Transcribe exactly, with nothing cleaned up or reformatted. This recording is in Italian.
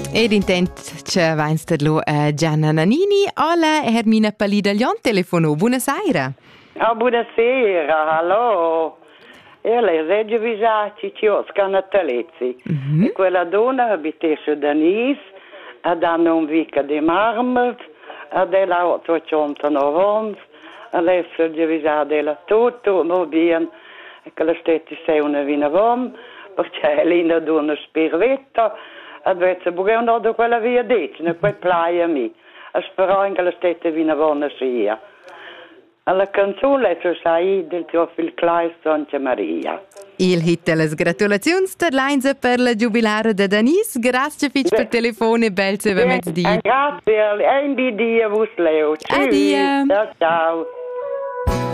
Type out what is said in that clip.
Ed intent c'è Weinsterlo uh, Gianna Nannini. Hola, Hermina Palidaglion telefono. Buonasera. Oh, buonasera, hallo. E lei regge visati ci oscana talezzi. Mm-hmm. E quella donna abitesse da Nice, ad hanno un vica di marmo, ad è la ottocentonovanta, ad essere visata della tutto, non bien, e che la stessa sei una vinavom, perché è linda donna spirvetta, avete buono quella via detto, ne poi playa mi. Spero che la stessa vinavona sia. Alla canzone tu sai del tuo figlio Claes Santa Maria. Il hit les gratulazioni per l'Ainza per la giubilare da Danis. Grazie fitch per telefono e bel se ve mezz'dì. Grazie, e in di dia vos leo. Addio. Ciao ciao.